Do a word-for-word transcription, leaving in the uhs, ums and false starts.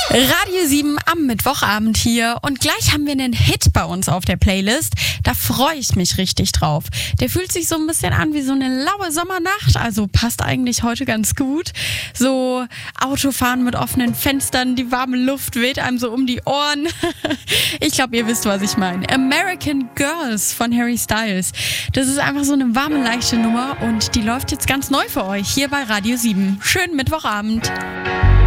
Radio sieben am Mittwochabend hier und gleich haben wir einen Hit bei uns auf der Playlist. Da freue ich mich richtig drauf. Der fühlt sich so ein bisschen an wie so eine laue Sommernacht, also passt eigentlich heute ganz gut. So Autofahren mit offenen Fenstern, die warme Luft weht einem so um die Ohren. Ich glaube, ihr wisst, was ich meine. American Girls von Harry Styles. Das ist einfach so eine warme, leichte Nummer und die läuft jetzt ganz neu für euch hier bei Radio sieben. Schönen Mittwochabend.